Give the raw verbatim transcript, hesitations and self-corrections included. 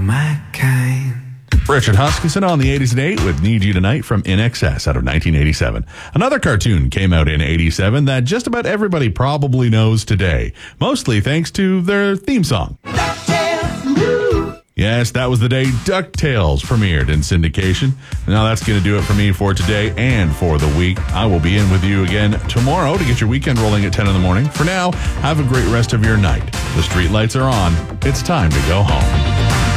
my kind. Richard Huskisson on the eighties and eight with Need You Tonight from In Excess out of nineteen eighty-seven. Another cartoon came out in eighty-seven that just about everybody probably knows today, mostly thanks to their theme song. Yes, that was the day DuckTales premiered in syndication. Now that's going to do it for me for today and for the week. I will be in with you again tomorrow to get your weekend rolling at ten in the morning. For now, have a great rest of your night. The street lights are on. It's time to go home.